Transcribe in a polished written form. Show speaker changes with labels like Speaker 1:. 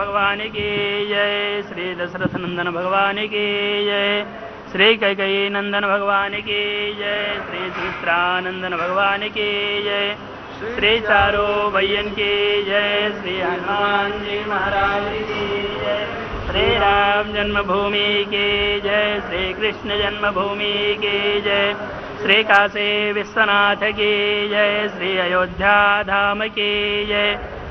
Speaker 1: भगवान की जय। श्री दशरथ नंदन भगवान की जय। श्री कैकेयी नंदन भगवान की जय। श्री सुमित्रानंदन भगवान की जय। श्री चारो भैयन की जय। श्री हनुमान जी महाराज की जय। श्री राम जन्मभूमि की जय। श्री कृष्ण जन्मभूमि की जय। श्री काशी विश्वनाथ की जय। श्री अयोध्या धाम की जय।